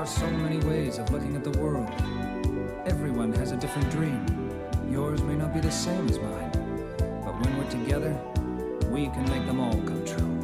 are so many ways of looking at the world. Everyone has a different dream. Yours may not be the same as mine, but when we're together, we can make them all come true.